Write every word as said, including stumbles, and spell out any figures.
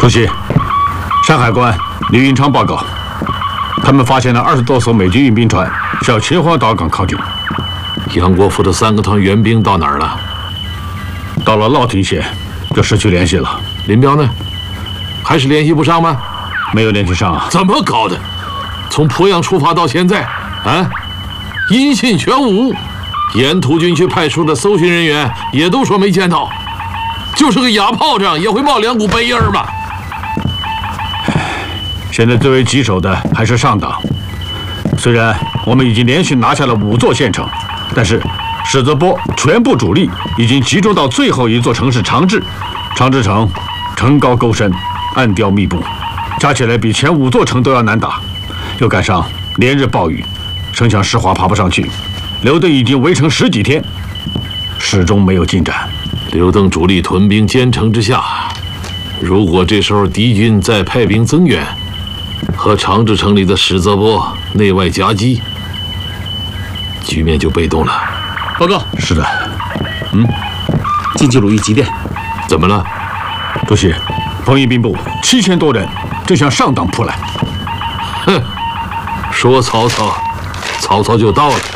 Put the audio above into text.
主席，山海关李云昌报告，他们发现了二十多艘美军运兵船向秦皇岛港靠近。 杨国福的三个团援兵到哪儿了？ 到了乐亭县，就失去联系了。 林彪呢？还是联系不上吗？ 没有联系上啊！ 怎么搞的？从鄱阳出发到现在，啊，音信全无。沿途军区派出的搜寻人员也都说没见到，就是个哑炮仗也会冒两股白烟儿嘛。 现在最为棘手的还是上党。虽然我们已经连续拿下了五座县城，但是史泽波全部主力已经集中到最后一座城市长治。长治城城高沟深，暗调密布，加起来比前五座城都要难打。又赶上连日暴雨，城墙湿滑，爬不上去。刘邓已经围城十几天，始终没有进展。 刘邓主力屯兵坚城之下，如果这时候敌军再派兵增援，和长治城里的史泽波内外夹击，局面就被动了。 报告。 是的。嗯， 晋冀鲁豫急电。 怎么了？ 主席，冯一兵部七千多人正向上党扑来。 哼，说曹操，曹操就到了。